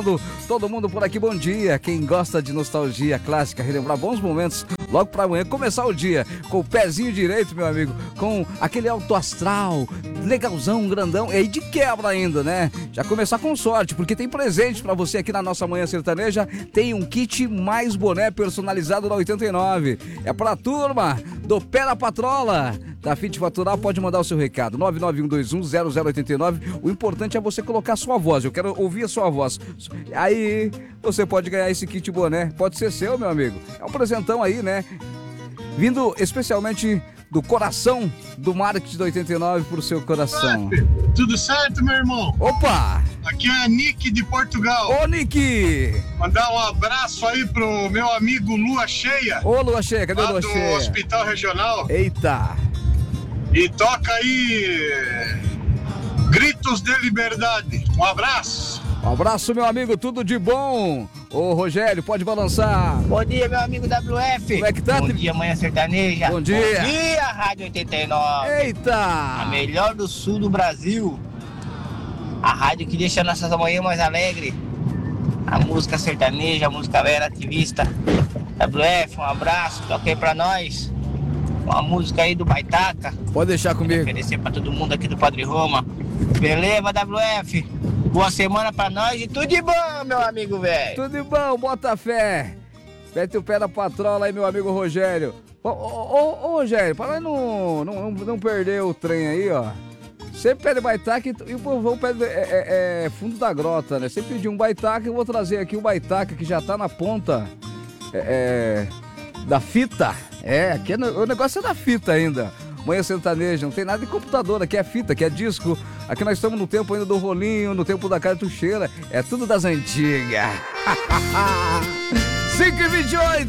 Todo mundo por aqui, bom dia. Quem gosta de nostalgia clássica, relembrar bons momentos, logo pra amanhã começar o dia com o pezinho direito, meu amigo, com aquele alto astral, legalzão, grandão, e aí de quebra ainda, né? Já começar com sorte, porque tem presente pra você aqui na nossa Manhã Sertaneja. Tem um kit mais boné personalizado da 89. É pra turma do Pé da Patrola. Da Fit Fatural, pode mandar o seu recado, 991210089. O importante é você colocar a sua voz, eu quero ouvir a sua voz. Aí você pode ganhar esse kit boné, pode ser seu, meu amigo. É um presentão aí, né? Vindo especialmente do coração do marketing da 89 pro seu coração. Tudo certo, meu irmão? Opa! Aqui é a Nick de Portugal. Ô, Nick! Mandar um abraço aí pro meu amigo Lua Cheia. Ô, Lua Cheia, cadê o Lua do Cheia? Hospital Regional. Eita! E toca aí Gritos de Liberdade. Um abraço. Um abraço, meu amigo, tudo de bom. Ô, Rogério, pode balançar. Bom dia, meu amigo WF. Como é que tá? Bom dia, Manhã Sertaneja. Bom dia. Bom dia, Rádio 89. Eita! A melhor do sul do Brasil. A rádio que deixa nossas manhãs mais alegres. A música sertaneja, a música velha ativista. WF, um abraço, toca aí pra nós. Uma música aí do Baitaca. Pode deixar comigo. Oferecer pra todo mundo aqui do Padre Roma. Beleza, WF? Boa semana pra nós e tudo de bom, meu amigo velho. Tudo de bom, bota fé. Mete o pé na patrola aí, meu amigo Rogério. Ô, Rogério, para não perder o trem aí, ó. Sempre pede Baitaca e o povão pede fundo da grota, né? Sempre pedi um Baitaca, eu vou trazer aqui o Baitaca que já tá na ponta da fita. Aqui o negócio é da fita ainda. Manhã Sertaneja, não tem nada de computador, aqui é fita, aqui é disco. Aqui nós estamos no tempo ainda do rolinho, no tempo da cartucheira. É tudo das antigas. 5h28.